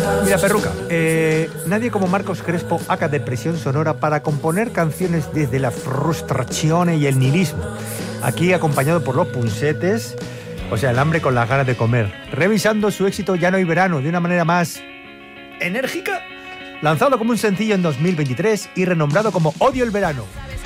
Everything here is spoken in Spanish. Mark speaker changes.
Speaker 1: Mira, Perruca, nadie como Marcos Crespo haga depresión sonora para componer canciones desde la frustración y el nihilismo. Aquí acompañado por los punsetes, o sea, el hambre con las ganas de comer. Revisando su éxito Ya no hay verano de una manera más enérgica, lanzado como un sencillo en 2023 y renombrado como Odio el verano.